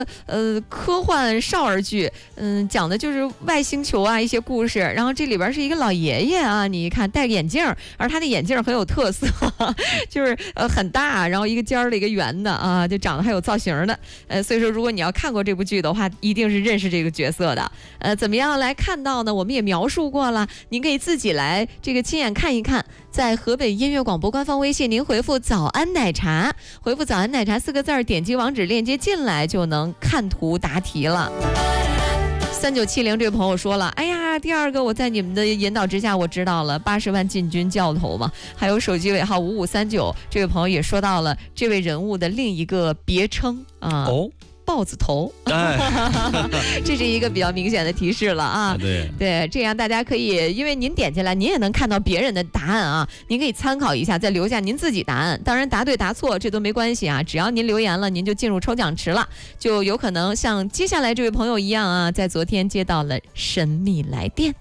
科幻少儿剧，讲的就是外星球啊一些故事。然后这里边是一个老爷爷啊，你一看戴个眼镜，而他的眼镜很有特色，就是很大，然后一个尖儿的一个圆的啊，就长得还有造型的。所以说如果你要看过这部剧的话，一定是认识这个角色的。怎么样来看到呢？我们也描述过了，您可以自己来这个亲眼看一看。在河北音乐广播官方微信，您回复早安奶茶，回复早安奶茶4个字，点击网址链接进来就能看图答题了。3970这位朋友说了，哎呀，第二个我在你们的引导之下我知道了，80万禁军教头嘛。还有手机尾号5539这位朋友也说到了这位人物的另一个别称啊。豹子头，这是一个比较明显的提示了啊。对，这样大家可以，因为您点进来，您也能看到别人的答案啊，您可以参考一下，再留下您自己答案。当然，答对答错这都没关系啊，只要您留言了，您就进入抽奖池了，就有可能像接下来这位朋友一样啊，在昨天接到了神秘来电。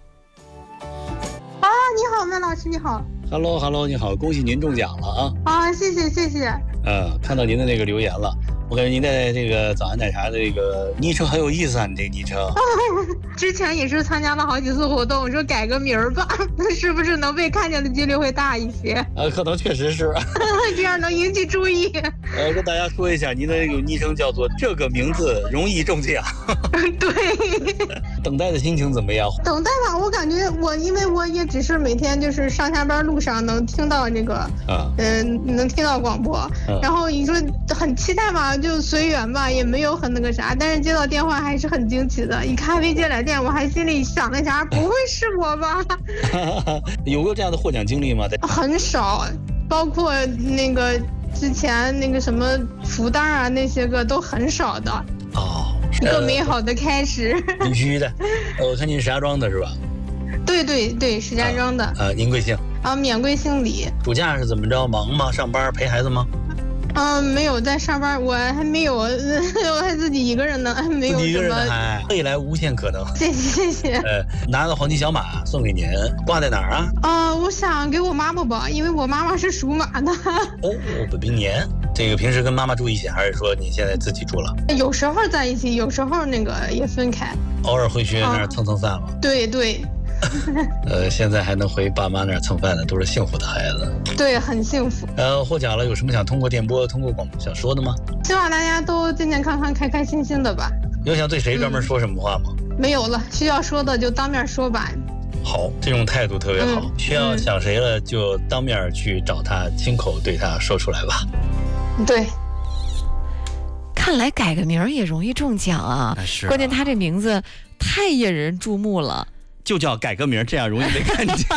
你好，麦老师，你好。 Hello， 你好，恭喜您中奖了啊！ 谢谢。 看到您的那个留言了，我感觉您的这个早安奶茶的这个昵称很有意思啊，你这个昵称。 之前也是参加了好几次活动，我说改个名儿吧，那是不是能被看见的几率会大一些？ 可能确实是。 这样能引起注意。 跟大家说一下，您的这个昵称叫做这个名字容易中奖。 对。 等待的心情怎么样？ 等待吧，我感觉因为我也只是每天就是上下班路上能听到这个，能听到广播，然后你说很期待吧，就随缘吧，也没有很那个啥，但是接到电话还是很惊奇的。一看未接来电，我还心里想那啥，不会是我吧？ 有过这样的获奖经历吗？ 很少，包括那个之前那个什么福袋啊，那些个都很少的。一个美好的开始。 必须的。我看您石家庄的是吧？ 对，石家庄的。 您贵姓？ 免贵姓李。 暑假是怎么着？忙吗？上班陪孩子吗？ 没有在上班，我还没有，我还自己一个人呢，没有什么。自己一个人还未来无限可能。 谢谢。 拿个黄金小马送给您，挂在哪儿啊？ 我想给我妈妈吧，因为我妈妈是属马的。 本命年。这个平时跟妈妈住一起，还是说你现在自己住了？ 有时候在一起，有时候那个也分开。 偶尔会去那儿蹭饭吗？ 对。 现在还能回爸妈那儿蹭饭的，都是幸福的孩子。 对，很幸福。 获奖了，有什么想通过电波、通过广播想说的吗？ 希望大家都健健康康、开开心心的吧。 有想对谁专门说什么话吗？ 没有了，需要说的就当面说吧。 好，这种态度特别好。需要想谁了，就当面去找他，亲口对他说出来吧。 对。 看来改个名也容易中奖啊！ 是， 关键他这名字太引人注目了， 就叫改个名，这样容易被看见。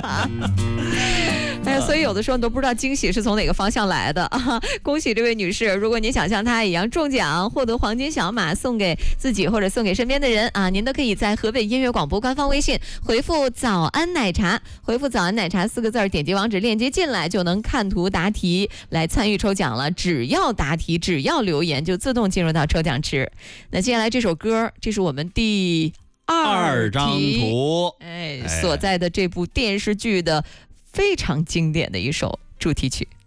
所以有的时候你都不知道惊喜是从哪个方向来的啊！恭喜这位女士，如果您想像她一样中奖，获得黄金小马，送给自己或者送给身边的人啊，您都可以在河北音乐广播官方微信回复早安奶茶，回复早安奶茶4个字，点击网址链接进来就能看图答题来参与抽奖了。只要答题，只要留言，就自动进入到抽奖池。那接下来这首歌，这是我们第2 张图， 所在的这部电视剧的非常经典的一首主题曲。